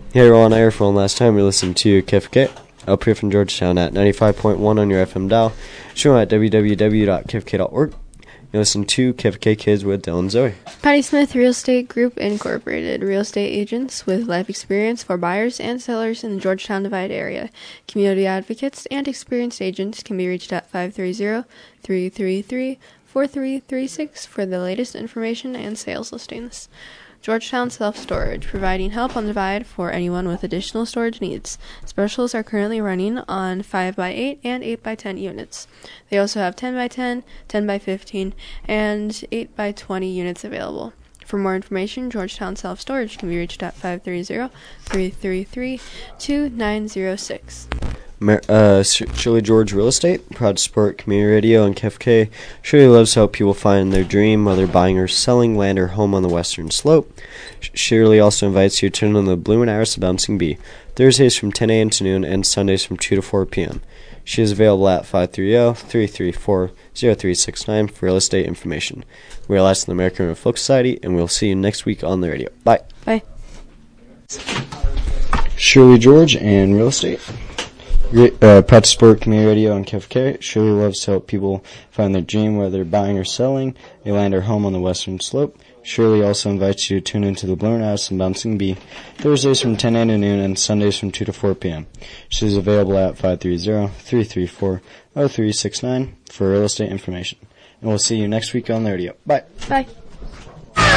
Hey everyone, I for one last time. We listened to KFK up here from Georgetown at 95.1 on your FM dial. Show at www.kfk.org. You listen to KFK Kids with Dylan and Zoe. Patty Smith Real Estate Group Incorporated. Real estate agents with life experience for buyers and sellers in the Georgetown Divide area. Community advocates and experienced agents can be reached at 530-333-4336 for the latest information and sales listings. Georgetown Self-Storage, providing help on the Divide for anyone with additional storage needs. Specials are currently running on 5x8 and 8x10 units. They also have 10x10, 10x15, and 8x20 units available. For more information, Georgetown Self-Storage can be reached at 530-333-2906. Shirley George Real Estate, proud to support community radio and KFK. Shirley loves to help people find their dream, whether buying or selling land or home on the western slope. Shirley also invites you to tune in the Blue and Iris Bouncing Bee, Thursdays from 10 a.m. to noon and Sundays from 2 to 4 p.m. She is available at 530-334-0369 for real estate information. We are licensed in the American River Folk Society, and we'll see you next week on the radio. Bye. Bye. Shirley George and Real Estate. Proud to support community radio on KFK. Shirley loves to help people find their dream, whether buying or selling a land or home on the western slope. Shirley also invites you to tune into the Blue and Iris and Bouncing Bee, Thursdays from 10 a.m. to noon and Sundays from 2 to 4 p.m. She is available at 530-334-0369 for real estate information. And we'll see you next week on the radio. Bye. Bye.